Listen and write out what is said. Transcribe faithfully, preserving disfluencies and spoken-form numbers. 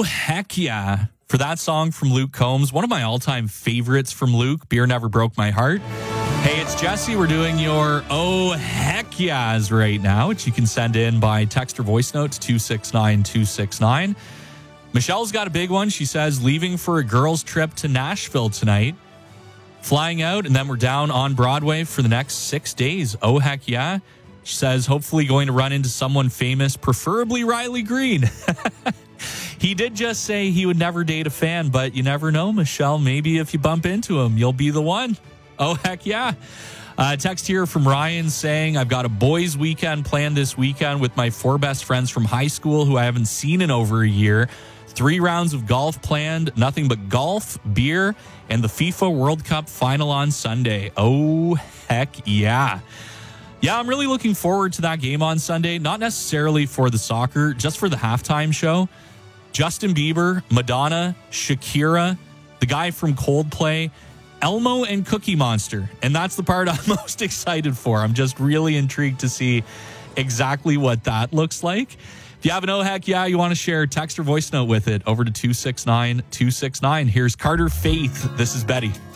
Oh, heck yeah. For that song from Luke Combs, one of my all-time favorites from Luke, Beer Never Broke My Heart. Hey, it's Jesse. We're doing your Oh, heck yeahs right now, which you can send in by text or voice note to two six nine two six nine. Michelle's got a big one. She says, leaving for a girls' trip to Nashville tonight. Flying out, and then we're down on Broadway for the next six days. Oh, heck yeah. She says, hopefully going to run into someone famous, preferably Riley Green. He did just say he would never date a fan, but you never know, Michelle. Maybe if you bump into him, you'll be the one. Oh, heck yeah. Uh, text here from Ryan saying, I've got a boys' weekend planned this weekend with my four best friends from high school who I haven't seen in over a year. Three rounds of golf planned, nothing but golf, beer, and the FIFA World Cup final on Sunday. Oh, heck yeah. Yeah, I'm really looking forward to that game on Sunday. Not necessarily for the soccer, just for the halftime show. Justin Bieber, Madonna, Shakira, the guy from Coldplay, Elmo, and Cookie Monster. And that's the part I'm most excited for. I'm just really intrigued to see exactly what that looks like. If you have an oh heck yeah you want to share, text or voice note with it over to two six nine two six nine. Here's Carter Faith. This is Betty.